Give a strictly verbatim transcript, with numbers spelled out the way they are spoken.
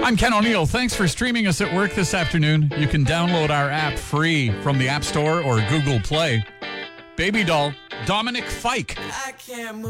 I'm Ken O'Neill. Thanks for streaming us at work this afternoon. You can download our app free from the App Store or Google Play. Baby Doll, Dominic Fike. I can't move.